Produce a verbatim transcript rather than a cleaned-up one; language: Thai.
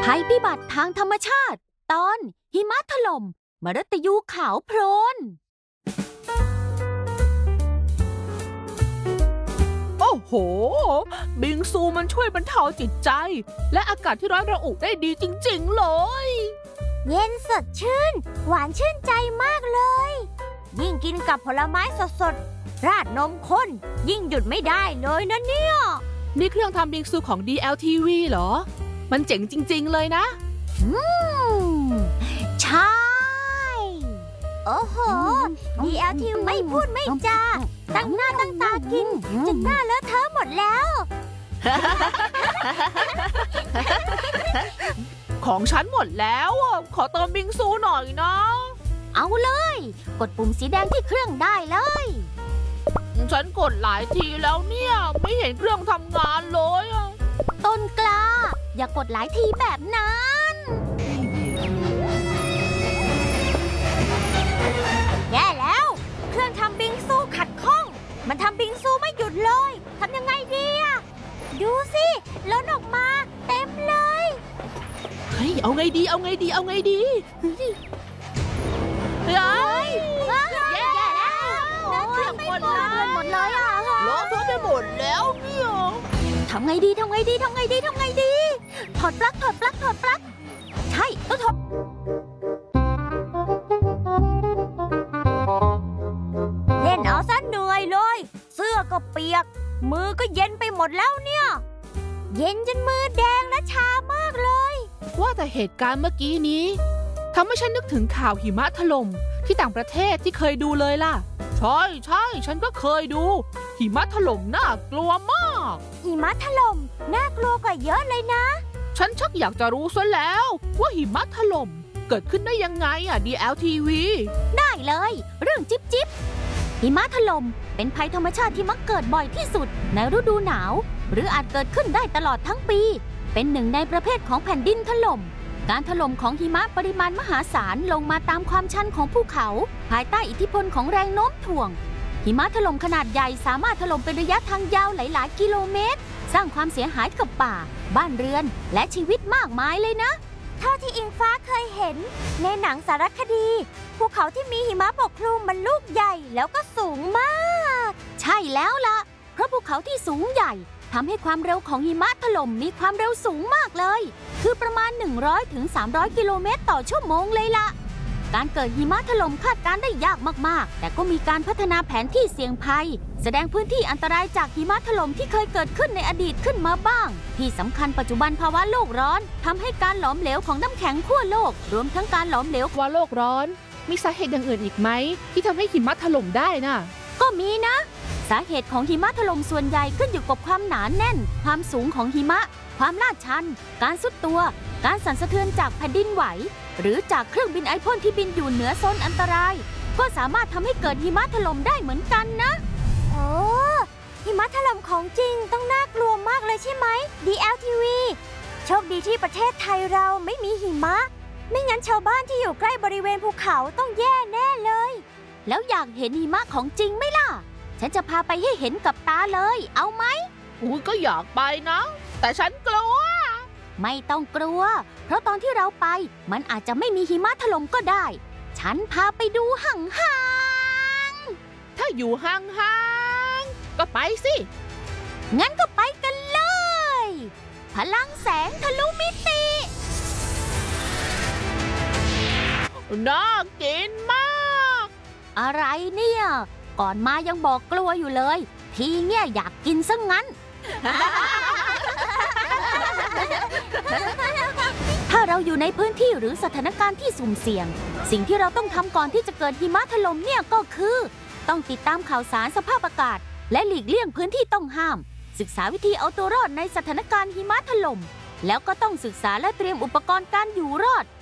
ภัยพิบัติทางธรรมชาติตอนหิมะถล่มมฤตยูขาวโพลนโอ้โหบิงซูมันช่วยบรรเทาจิตใจและอากาศที่ร้อนระอุได้ดีจริงๆเลยเย็นสดชื่นหวานชื่นใจมากเลยยิ่งกินกับผลไม้สดๆราดนมข้นยิ่งหยุดไม่ได้เลยนะเนี่ยนี่เครื่องทำบิงซูของ ดี แอล ที วี เหรอมันเจ๋งจริงๆเลยนะอืมใช่โอ้โห ดี แอล ที วี ไม่พูดไม่จาตั้งหน้าตั้งตากินจนหน้าเลอะเทอะหมดแล้วของฉันหมดแล้วขอเติมบิงซูหน่อยนะเอาเลยกดปุ่มสีแดงที่เครื่องได้เลยฉันกดหลายทีแล้วเนี่ยไม่เห็นเครื่องทำงานเลยต้นกล้าอย่ากดหลายทีแบบนั้นแย่แล้วเครื่องทำบิงซูขัดข้องมันทำบิงซูไม่หยุดเลยทำยังไงดีอะดูสิล้นออกมาเต็มเลยเฮ้ยเอาไงดีเอาไงดีเอาไงดีเฮ้ยแย่แล้วเครื่องหมดเลยหมดเลยอ่ะล้อทั่วไปหมดแล้วเนี่ยทำไงดีทำไงดีทำไงดีทำไงดีถอดปลั๊กถอดปลั๊กถอดปลั๊กใช่ต้องถอดเล่นเอาซะเหนื่อยเลยเสื้อก็เปียกมือก็เย็นไปหมดแล้วเนี่ยเย็นจนมือแดงและชามากเลยว่าแต่เหตุการณ์เมื่อกี้นี้ทำให้ฉันนึกถึงข่าวหิมะถล่มที่ต่างประเทศที่เคยดูเลยล่ะใช่ใช่ฉันก็เคยดูหิมะถล่มน่ากลัวมากหิมะถล่มน่ากลัวกว่าเยอะเลยนะฉันชักอยากจะรู้ซะแล้วว่าหิมะถล่มเกิดขึ้นได้ยังไงอ่ะ ดี แอล ที วีได้เลยเรื่องจิ๊บจิ๊บหิมะถล่มเป็นภัยธรรมชาติที่มักเกิดบ่อยที่สุดในฤดูหนาวหรืออาจเกิดขึ้นได้ตลอดทั้งปีเป็นหนึ่งในประเภทของแผ่นดินถล่มการถล่มของหิมะปริมาณมหาศาลลงมาตามความชันของภูเขาภายใต้อิทธิพลของแรงโน้มถ่วงหิมะถล่มขนาดใหญ่สามารถถล่มเป็นระยะทางยาวหลายๆกิโลเมตรสร้างความเสียหายกับป่าบ้านเรือนและชีวิตมากมายเลยนะเท่าที่อิงฟ้าเคยเห็นในหนังสารคดีภูเขาที่มีหิมะปกคลุมมันลูกใหญ่แล้วก็สูงมากใช่แล้วล่ะเพราะภูเขาที่สูงใหญ่ทำให้ความเร็วของหิมะถล่มมีความเร็วสูงมากเลยคือประมาณ หนึ่งร้อยถึงสามร้อย กิโลเมตรต่อชั่วโมงเลยล่ะการเกิดหิมะถล่มคาดการได้ยากมากๆแต่ก็มีการพัฒนาแผนที่เสี่ยงภัยแสดงพื้นที่อันตรายจากหิมะถล่มที่เคยเกิดขึ้นในอดีตขึ้นมาบ้างที่สำคัญปัจจุบันภาวะโลกร้อนทำให้การหลอมเหลวของน้ำแข็งขั้วโลกรวมทั้งการหลอมเหลวว่าโลกร้อนมีสาเหตุอย่างอื่นอีกไหมที่ทำให้หิมะถล่มได้น่ะก็มีนะสาเหตุของหิมะถล่มส่วนใหญ่ขึ้นอยู่กับความหนาแน่นความสูงของหิมะความลาดชันการซุดตัวการสั่นสะเทือนจากแผ่นดินไหวหรือจากเครื่องบินไอพ่นที่บินอยู่เหนือโซนอันตรายก็สามารถทำให้เกิดหิมะถล่มได้เหมือนกันนะโอ้หิมะถล่มของจริงต้องน่ากลัวมากเลยใช่ไหม ดี แอล ที วี โชคดีที่ประเทศไทยเราไม่มีหิมะไม่งั้นชาวบ้านที่อยู่ใกล้บริเวณภูเขาต้องแย่แน่เลยแล้วอยากเห็นหิมะของจริงไหมล่ะฉันจะพาไปให้เห็นกับตาเลยเอาไหมอุ้ยก็อยากไปนะแต่ฉันกลัวไม่ต้องกลัวเพราะตอนที่เราไปมันอาจจะไม่มีหิมะถล่มก็ได้ฉันพาไปดูห่างๆถ้าอยู่ห่างๆก็ไปสิงั้นก็ไปกันเลยพลังแสงทะลุมิติน่ากินมากอะไรเนี่ยก่อนมายังบอกกลัวอยู่เลยทีเนี่ยอยากกินซะงั้น ถ้าเราอยู่ในพื้นที่หรือสถานการณ์ที่สุ่มเสี่ยงสิ่งที่เราต้องทำก่อนที่จะเกิดหิมะถล่มเนี่ยก็คือต้องติดตามข่าวสารสภาพอากาศและหลีกเลี่ยงพื้นที่ต้องห้ามศึกษาวิธีเอาตัวรอดในสถานการณ์หิมะถล่มแล้วก็ต้องศึกษาและเตรียมอุปกรณ์การอยู่รอด